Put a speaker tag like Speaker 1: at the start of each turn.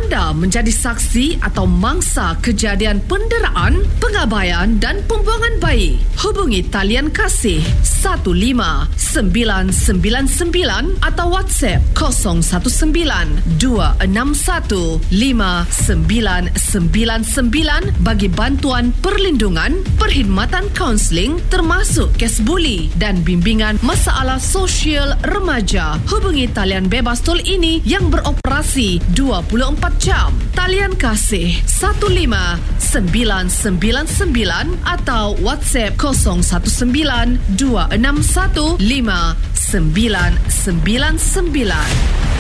Speaker 1: anda menjadi saksi atau mangsa kejadian penderaan, pengabaian dan pembuangan bayi, hubungi talian kasih 15999 atau WhatsApp 01261-261-5999 bagi bantuan perlindungan, perkhidmatan kaunseling termasuk kes buli dan bimbingan masalah sosial remaja. Hubungi talian bebas tol ini yang beroperasi 24 jam. Talian kasih 15999 atau WhatsApp 019-261-5999.